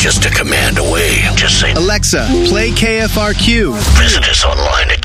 just a command away. Just say, Alexa, play KFRQ. visit us online at